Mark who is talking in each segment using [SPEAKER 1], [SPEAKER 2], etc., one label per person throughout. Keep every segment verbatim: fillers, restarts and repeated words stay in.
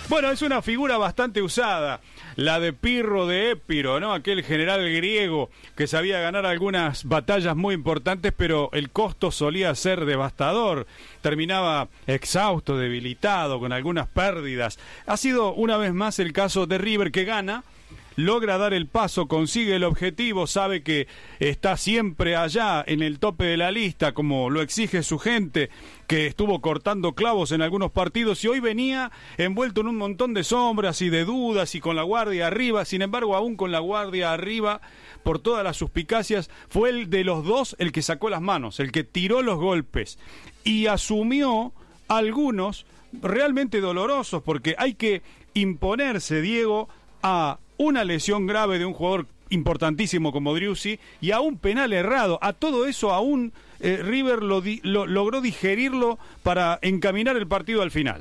[SPEAKER 1] Bueno, es una figura bastante usada, la de Pirro de Épiro, ¿no? Aquel general griego que sabía ganar algunas batallas muy importantes, pero el costo solía ser devastador. Terminaba exhausto, debilitado, con algunas pérdidas. Ha sido una vez más el caso de River, que gana, logra dar el paso, consigue el objetivo, sabe que está siempre allá en el tope de la lista, como lo exige su gente, que estuvo cortando clavos en algunos partidos y hoy venía envuelto en un montón de sombras y de dudas y con la guardia arriba. Sin embargo, aún con la guardia arriba, por todas las suspicacias, fue el de los dos el que sacó las manos, el que tiró los golpes y asumió algunos realmente dolorosos, porque hay que imponerse, Diego, a una lesión grave de un jugador importantísimo como Driussi y a un penal errado. A todo eso aún eh, River lo, di, lo logró digerirlo para encaminar el partido al final.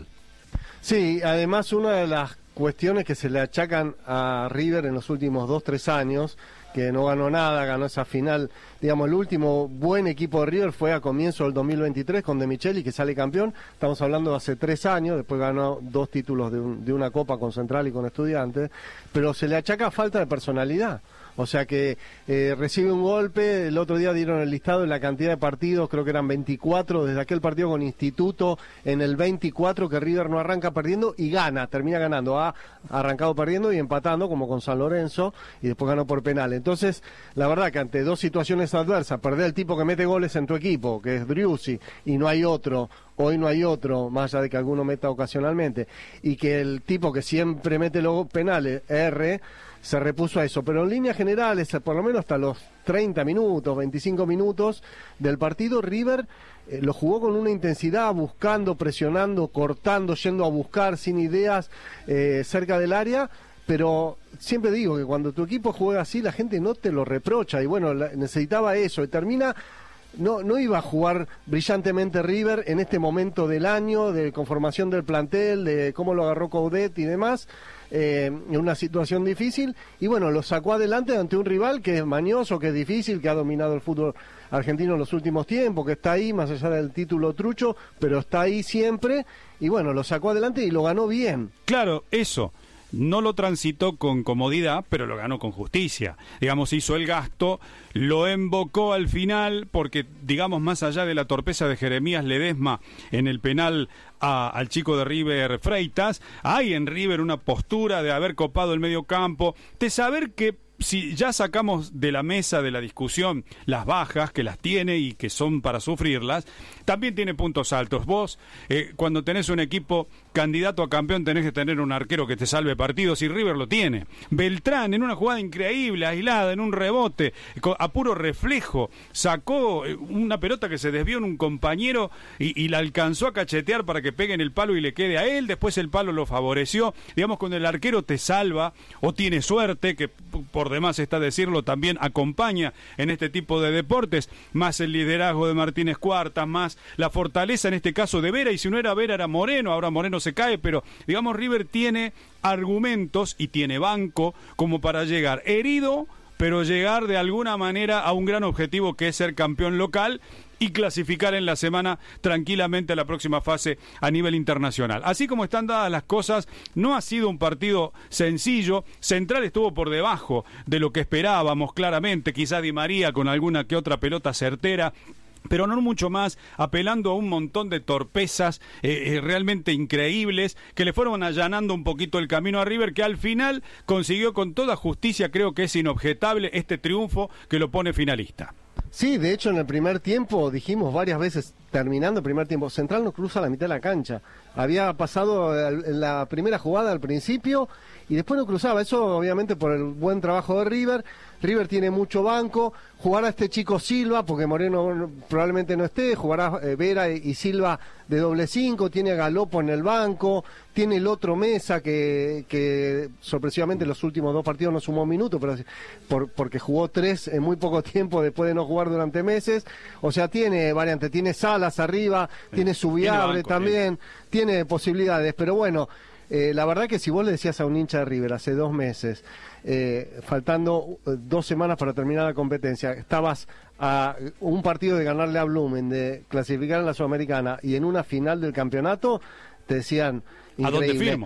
[SPEAKER 2] Sí, además una de las cuestiones que se le achacan a River en los últimos dos, tres años, que no ganó nada, ganó esa final, digamos, el último buen equipo de River fue a comienzo del dos mil veintitrés con De Micheli, que sale campeón, estamos hablando de hace tres años, después ganó dos títulos de, un, de una copa con Central y con Estudiantes, pero se le achaca falta de personalidad. O sea que eh, recibe un golpe, el otro día dieron el listado de la cantidad de partidos, creo que eran veinticuatro, desde aquel partido con Instituto, en el veinticuatro que River no arranca perdiendo y gana, termina ganando, ha arrancado perdiendo y empatando como con San Lorenzo y después ganó por penal. Entonces, la verdad que ante dos situaciones adversas, perder el tipo que mete goles en tu equipo, que es Driussi, y no hay otro, hoy no hay otro, más allá de que alguno meta ocasionalmente, y que el tipo que siempre mete los penales, R, se repuso a eso, pero en líneas generales, por lo menos hasta los treinta minutos, veinticinco minutos del partido, River eh, lo jugó con una intensidad, buscando, presionando, cortando, yendo a buscar, sin ideas, eh, cerca del área, pero siempre digo que cuando tu equipo juega así, la gente no te lo reprocha, y bueno, la, necesitaba eso, y termina... No, no iba a jugar brillantemente River en este momento del año, de conformación del plantel, de cómo lo agarró Coudet y demás, eh, en una situación difícil, y bueno, lo sacó adelante ante un rival que es mañoso, que es difícil, que ha dominado el fútbol argentino en los últimos tiempos, que está ahí, más allá del título trucho, pero está ahí siempre, y bueno, lo sacó adelante y lo ganó bien.
[SPEAKER 1] Claro, eso. No lo transitó con comodidad, pero lo ganó con justicia. Digamos, hizo el gasto, lo embocó al final, porque, digamos, más allá de la torpeza de Jeremías Ledesma en el penal a, al chico de River Freitas, hay en River una postura de haber copado el medio campo, de saber que si ya sacamos de la mesa de la discusión las bajas, que las tiene y que son para sufrirlas, también tiene puntos altos. Vos, eh, cuando tenés un equipo candidato a campeón, tenés que tener un arquero que te salve partidos, y River lo tiene. Beltrán, en una jugada increíble, aislada, en un rebote, a puro reflejo, sacó una pelota que se desvió en un compañero y, y la alcanzó a cachetear para que pegue en el palo y le quede a él, después el palo lo favoreció. Digamos, cuando el arquero te salva o tiene suerte, que por demás está decirlo, también acompaña en este tipo de deportes, más el liderazgo de Martínez Cuartas, más la fortaleza en este caso de Vera, y si no era Vera era Moreno, ahora Moreno se cae, pero digamos River tiene argumentos y tiene banco como para llegar herido, pero llegar de alguna manera a un gran objetivo, que es ser campeón local y clasificar en la semana tranquilamente a la próxima fase a nivel internacional. Así como están dadas las cosas, no ha sido un partido sencillo. Central estuvo por debajo de lo que esperábamos, claramente, quizá Di María con alguna que otra pelota certera, pero no mucho más, apelando a un montón de torpezas eh, eh, realmente increíbles que le fueron allanando un poquito el camino a River, que al final consiguió con toda justicia, creo que es inobjetable, este triunfo que lo pone finalista.
[SPEAKER 2] Sí, de hecho en el primer tiempo dijimos varias veces, terminando el primer tiempo, Central no cruza la mitad de la cancha. Había pasado en la primera jugada al principio y después no cruzaba. Eso obviamente por el buen trabajo de River. River tiene mucho banco. Jugará este chico Silva, porque Moreno probablemente no esté. Jugará eh, Vera y Silva de doble cinco. Tiene a Galopo en el banco. Tiene el otro Mesa que, que sorpresivamente en los últimos dos partidos no sumó minutos, pero por, porque jugó tres en muy poco tiempo después de no jugar durante meses. O sea, tiene variantes. Tiene Salas arriba, sí. Tiene Subiabre también. Tiene Tiene posibilidades, pero bueno, eh, la verdad que si vos le decías a un hincha de River hace dos meses, eh, faltando dos semanas para terminar la competencia, estabas a un partido de ganarle a Blumen, de clasificar en la Sudamericana y en una final del campeonato, te decían...
[SPEAKER 1] ¿A dónde firmo?